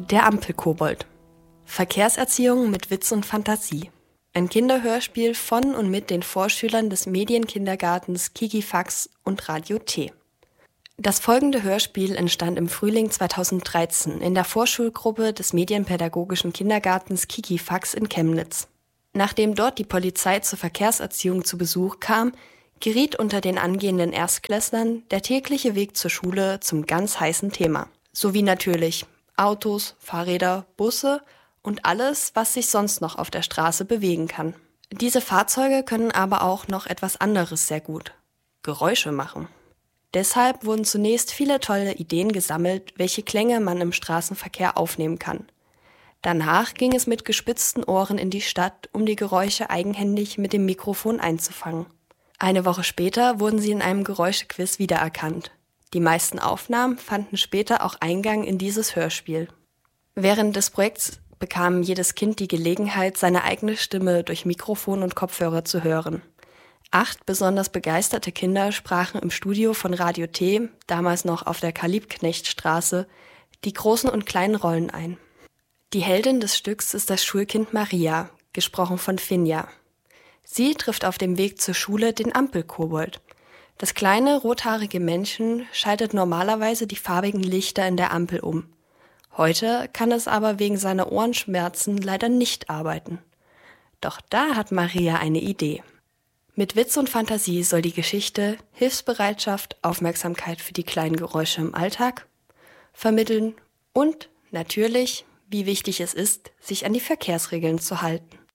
Der Ampelkobold. Verkehrserziehung mit Witz und Fantasie. Ein Kinderhörspiel von und mit den Vorschülern des Medienkindergartens Kikifax und Radio T. Das folgende Hörspiel entstand im Frühling 2013 in der Vorschulgruppe des Medienpädagogischen Kindergartens Kikifax in Chemnitz. Nachdem dort die Polizei zur Verkehrserziehung zu Besuch kam, geriet unter den angehenden Erstklässlern der tägliche Weg zur Schule zum ganz heißen Thema. Sowie natürlich Autos, Fahrräder, Busse und alles, was sich sonst noch auf der Straße bewegen kann. Diese Fahrzeuge können aber auch noch etwas anderes sehr gut: Geräusche machen. Deshalb wurden zunächst viele tolle Ideen gesammelt, welche Klänge man im Straßenverkehr aufnehmen kann. Danach ging es mit gespitzten Ohren in die Stadt, um die Geräusche eigenhändig mit dem Mikrofon einzufangen. Eine Woche später wurden sie in einem Geräuschequiz wiedererkannt. Die meisten Aufnahmen fanden später auch Eingang in dieses Hörspiel. Während des Projekts bekam jedes Kind die Gelegenheit, seine eigene Stimme durch Mikrofon und Kopfhörer zu hören. 8 besonders begeisterte Kinder sprachen im Studio von Radio T, damals noch auf der Karl-Liebknecht-Straße, die großen und kleinen Rollen ein. Die Heldin des Stücks ist das Schulkind Maria, gesprochen von Finja. Sie trifft auf dem Weg zur Schule den Ampelkobold. Das kleine, rothaarige Männchen schaltet normalerweise die farbigen Lichter in der Ampel um. Heute kann es aber wegen seiner Ohrenschmerzen leider nicht arbeiten. Doch da hat Maria eine Idee. Mit Witz und Fantasie soll die Geschichte Hilfsbereitschaft, Aufmerksamkeit für die kleinen Geräusche im Alltag vermitteln und natürlich, wie wichtig es ist, sich an die Verkehrsregeln zu halten.